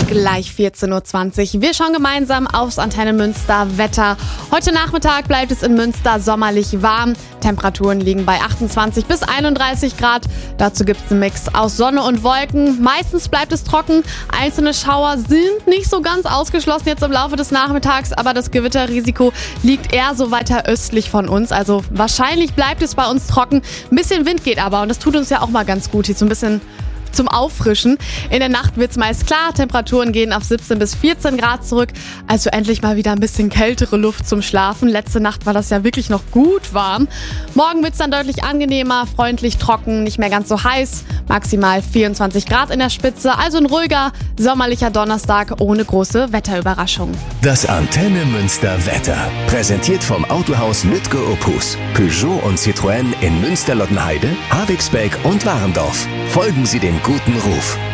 gleich 14.20 Uhr. Wir schauen gemeinsam aufs Antenne Münster Wetter. Heute Nachmittag bleibt es in Münster sommerlich warm. Temperaturen liegen bei 28 bis 31 Grad. Dazu gibt es einen Mix aus Sonne und Wolken. Meistens bleibt es trocken. Einzelne Schauer sind nicht so ganz ausgeschlossen jetzt im Laufe des Nachmittags, aber das Gewitterrisiko liegt eher so weiter östlich von uns. Also wahrscheinlich bleibt es bei uns trocken. Ein bisschen Wind geht aber und das tut uns ja auch mal ganz gut, hier so ein bisschen zum Auffrischen. In der Nacht wird es meist klar, Temperaturen gehen auf 17 bis 14 Grad zurück, also endlich mal wieder ein bisschen kältere Luft zum Schlafen. Letzte Nacht war das ja wirklich noch gut warm. Morgen wird es dann deutlich angenehmer, freundlich, trocken, nicht mehr ganz so heiß, maximal 24 Grad in der Spitze, also ein ruhiger, sommerlicher Donnerstag ohne große Wetterüberraschung. Das Antenne Münster Wetter, präsentiert vom Autohaus Lütke Opus, Peugeot und Citroën in Münster-Lottenheide, Havixbeck und Warendorf. Folgen Sie dem guten Ruf.